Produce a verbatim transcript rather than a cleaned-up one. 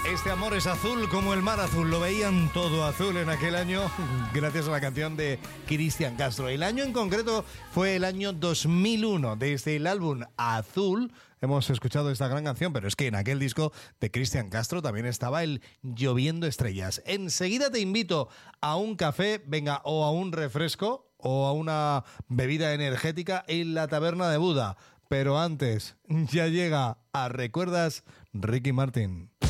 Este amor es azul como el mar azul. Lo veían todo azul en aquel año gracias a la canción de Cristian Castro. El año en concreto fue el año dos mil uno. Desde el álbum Azul hemos escuchado esta gran canción, pero es que en aquel disco de Cristian Castro también estaba el Lloviendo Estrellas. Enseguida te invito a un café, venga, o a un refresco o a una bebida energética en la Taberna de Buda. Pero antes, ya llega a Recuerdas Ricky Martin.